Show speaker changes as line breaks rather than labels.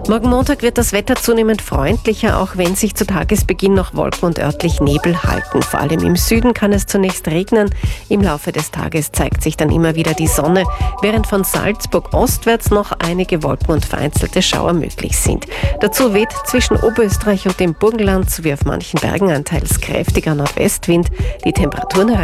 Morgen Montag wird das Wetter zunehmend freundlicher, auch wenn sich zu Tagesbeginn noch Wolken und örtlich Nebel halten. Vor allem im Süden kann es zunächst regnen. Im Laufe des Tages zeigt sich dann immer wieder die Sonne, während von Salzburg ostwärts noch einige Wolken und vereinzelte Schauer möglich sind. Dazu weht zwischen Oberösterreich und dem Burgenland sowie auf manchen Bergen ein teils kräftiger Nordwestwind. Die Temperaturen